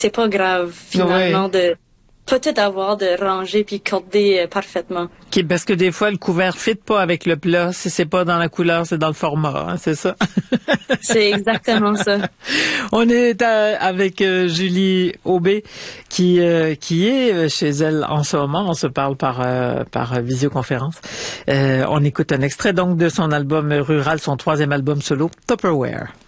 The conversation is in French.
c'est pas grave, finalement, de pas tout avoir de ranger puis corder parfaitement. OK, parce que des fois, le couvert fit pas avec le plat. Si c'est pas dans la couleur, c'est dans le format, hein, c'est ça? C'est exactement ça. On est avec Julie Aubé qui est chez elle en ce moment. On se parle par visioconférence. On écoute un extrait donc de son album Rural, son 3e album solo, Tupperware.